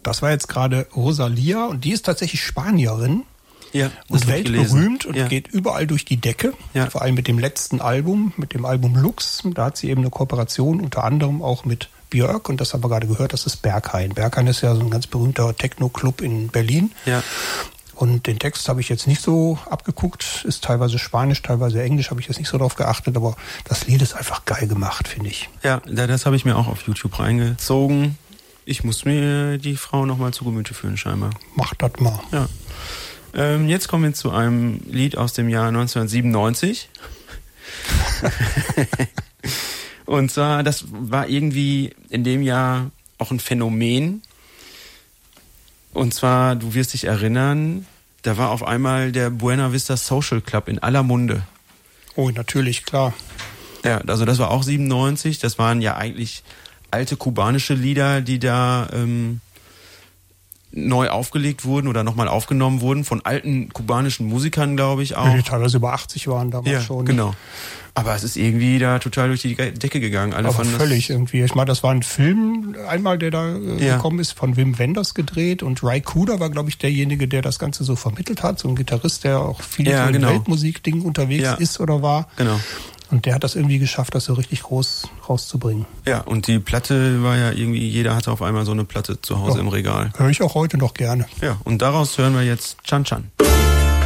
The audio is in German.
Das war jetzt gerade Rosalía und die ist tatsächlich Spanierin. Ja, und weltberühmt und geht überall durch die Decke. Ja. Vor allem mit dem letzten Album, mit dem Album Lux. Da hat sie eben eine Kooperation, unter anderem auch mit Björk. Und das haben wir gerade gehört, das ist Berghain. Berghain ist ja so ein ganz berühmter Techno-Club in Berlin. Ja. Und den Text habe ich jetzt nicht so abgeguckt. Ist teilweise Spanisch, teilweise Englisch, habe ich jetzt nicht so drauf geachtet. Aber das Lied ist einfach geil gemacht, finde ich. Ja, das habe ich mir auch auf YouTube reingezogen. Ich muss mir die Frau nochmal zu Gemüte führen, scheinbar. Mach das mal. Ja. Jetzt kommen wir zu einem Lied aus dem Jahr 1997. Und zwar, das war irgendwie in dem Jahr auch ein Phänomen. Und zwar, du wirst dich erinnern, da war auf einmal der Buena Vista Social Club in aller Munde. Oh, natürlich, klar. Ja, also das war auch 97. Das waren ja eigentlich alte kubanische Lieder, die da neu aufgelegt wurden oder nochmal aufgenommen wurden von alten kubanischen Musikern, glaube ich auch. Die teilweise über 80 waren damals schon. Genau. Aber es ist irgendwie da total durch die Decke gegangen. Alle aber völlig irgendwie. Ich meine, das war ein Film einmal, der da gekommen ist, von Wim Wenders gedreht. Und Ry Cooder war, glaube ich, derjenige, der das Ganze so vermittelt hat. So ein Gitarrist, der auch viel so in Weltmusikdingen unterwegs ist oder war. Genau. Und der hat das irgendwie geschafft, das so richtig groß rauszubringen. Ja, und die Platte war ja irgendwie, jeder hatte auf einmal so eine Platte zu Hause im Regal. Höre ich auch heute noch gerne. Ja, und daraus hören wir jetzt Chan Chan.